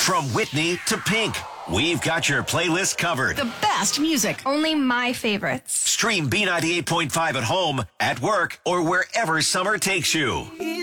From Whitney to Pink, we've got your playlist covered. The best music. Only my favorites. Stream B98.5 at home, at work, or wherever summer takes you.